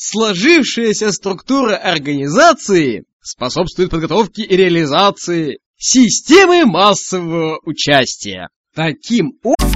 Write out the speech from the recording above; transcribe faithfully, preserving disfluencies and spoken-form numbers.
Сложившаяся структура организации способствует подготовке и реализации системы массового участия. Таким образом...